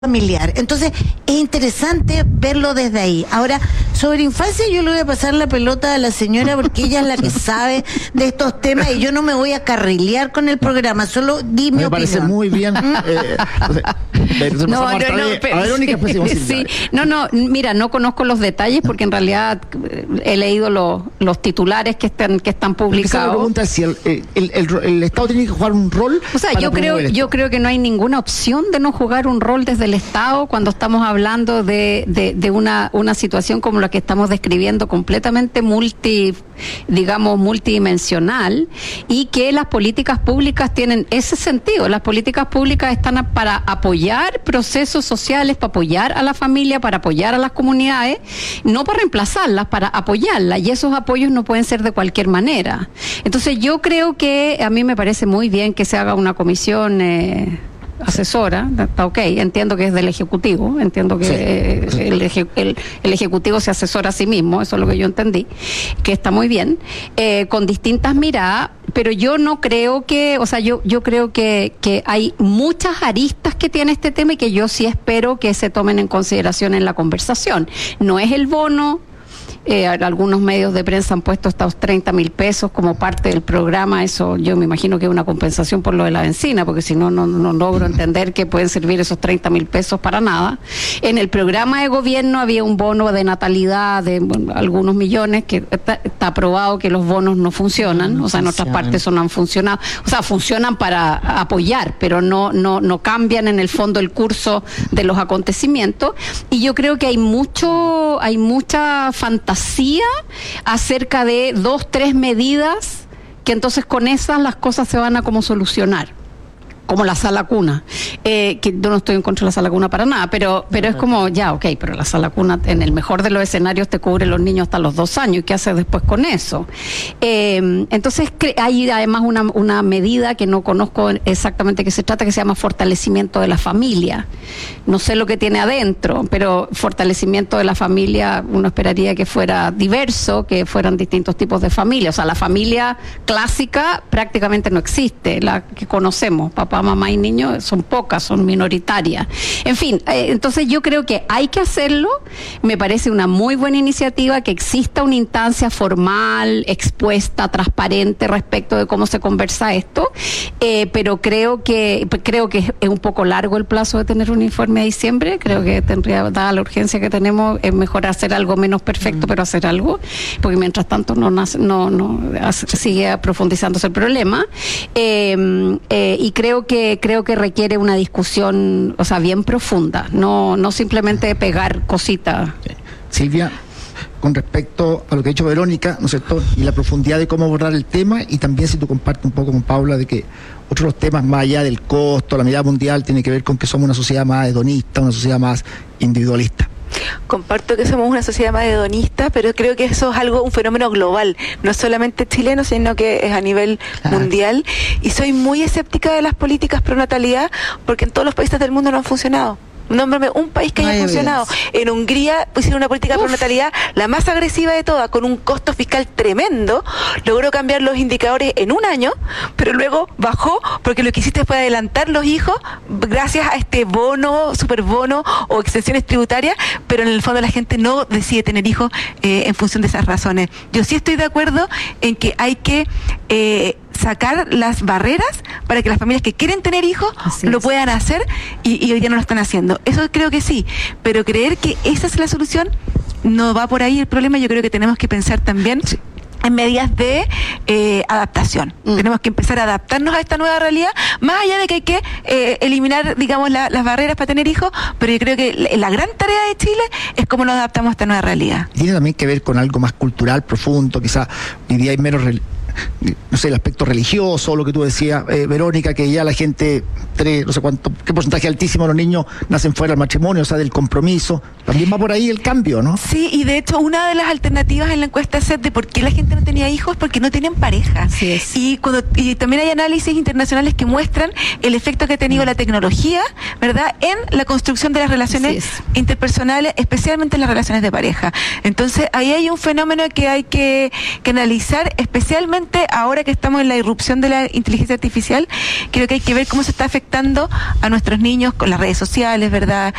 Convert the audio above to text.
familiar. Entonces, es interesante verlo desde ahí. Ahora, sobre infancia yo le voy a pasar la pelota a la señora porque ella es la que sabe de estos temas y yo no me voy a carrilear con el programa, solo di mi opinión. Me parece muy bien. Mira, no conozco los detalles porque en realidad he leído los titulares que están publicados. La pregunta es si el Estado tiene que jugar un rol. O sea, yo creo que no hay ninguna opción de no jugar un rol desde el Estado cuando estamos hablando de una situación como la que estamos describiendo, completamente multidimensional, y que las políticas públicas tienen ese sentido. Las políticas públicas están para apoyar procesos sociales, para apoyar a la familia, para apoyar a las comunidades, no para reemplazarlas, para apoyarlas, y esos apoyos no pueden ser de cualquier manera. Entonces yo creo que a mí me parece muy bien que se haga una comisión asesora, está ok, entiendo que es del Ejecutivo, entiendo que sí. el Ejecutivo se asesora a sí mismo, eso es lo que yo entendí, que está muy bien, con distintas miradas, pero yo no creo que, o sea, yo creo que hay muchas aristas que tiene este tema y que yo sí espero que se tomen en consideración en la conversación. No es el bono. Algunos medios de prensa han puesto estos 30.000 pesos como parte del programa. Eso yo me imagino que es una compensación por lo de la benzina, porque si no logro entender que pueden servir esos 30.000 pesos para nada. En el programa de gobierno había un bono de natalidad de algunos millones, que está aprobado que los bonos no funcionan, o sea, en otras partes eso no han funcionado, o sea, funcionan para apoyar, pero no cambian en el fondo el curso de los acontecimientos. Y yo creo que hay mucha fantasía acerca de 2-3 medidas que entonces con esas las cosas se van a como solucionar, como la sala cuna, que yo no estoy en contra de la sala cuna para nada, pero es como, ya, ok, pero la sala cuna en el mejor de los escenarios te cubre los niños hasta los 2 años, ¿y qué haces después con eso? Entonces hay además una medida que no conozco exactamente qué se trata, que se llama fortalecimiento de la familia. No sé lo que tiene adentro, pero fortalecimiento de la familia, uno esperaría que fuera diverso, que fueran distintos tipos de familia. O sea, la familia clásica prácticamente no existe, la que conocemos, papá, mamá y niños, son pocas, son minoritarias. En fin, entonces yo creo que hay que hacerlo. Me parece una muy buena iniciativa que exista una instancia formal, expuesta, transparente respecto de cómo se conversa esto, pero creo que es un poco largo el plazo de tener un informe a diciembre. Creo que tendría, dada la urgencia que tenemos, es mejor hacer algo menos perfecto, pero hacer algo, porque mientras tanto sigue profundizándose el problema, y creo que requiere una discusión, o sea, bien profunda, no simplemente pegar cositas. Silvia, con respecto a lo que ha dicho Verónica, ¿no es cierto?, y la profundidad de cómo abordar el tema, y también si tú compartes un poco con Paula de que otros los temas más allá del costo, la mirada mundial, tiene que ver con que somos una sociedad más hedonista, una sociedad más individualista. Comparto que somos una sociedad más hedonista, pero creo que eso es un fenómeno global, no solamente chileno, sino que es a nivel mundial, y soy muy escéptica de las políticas pro natalidad porque en todos los países del mundo no han funcionado. Nómbrame un país que haya funcionado. En Hungría pusieron una política pro natalidad, la más agresiva de todas, con un costo fiscal tremendo. Logró cambiar los indicadores en un año, pero luego bajó porque lo que hiciste fue adelantar los hijos gracias a este bono, superbono o exenciones tributarias, pero en el fondo la gente no decide tener hijos en función de esas razones. Yo sí estoy de acuerdo en que hay que sacar las barreras para que las familias que quieren tener hijos lo puedan hacer, y hoy día no lo están haciendo. Eso creo que sí, pero creer que esa es la solución, no va por ahí el problema. Yo creo que tenemos que pensar también en medidas de adaptación. Tenemos que empezar a adaptarnos a esta nueva realidad, más allá de que hay que eliminar, digamos, las barreras para tener hijos, pero yo creo que la gran tarea de Chile es cómo nos adaptamos a esta nueva realidad. Tiene también que ver con algo más cultural, profundo, quizás hoy día hay menos no sé, el aspecto religioso, lo que tú decías, Verónica, que ya la gente, no sé qué porcentaje altísimo de los niños nacen fuera del matrimonio, o sea, del compromiso. También va por ahí el cambio, ¿no? Sí, y de hecho una de las alternativas en la encuesta SET de por qué la gente no tenía hijos, porque no tenían pareja. Así es. Y también hay análisis internacionales que muestran el efecto que ha tenido la tecnología, ¿verdad?, en la construcción de las relaciones interpersonales, especialmente en las relaciones de pareja. Entonces ahí hay un fenómeno que hay que analizar, especialmente especialmente ahora que estamos en la irrupción de la inteligencia artificial, creo que hay que ver cómo se está afectando a nuestros niños con las redes sociales, ¿verdad?